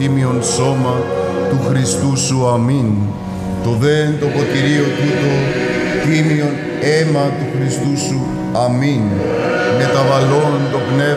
τίμιον σώμα του Χριστού σου. Αμήν. Το δέν το ποτηρίο τούτο, τίμιον αίμα του Χριστού σου. Αμήν. Μεταβαλλόν το πνεύμα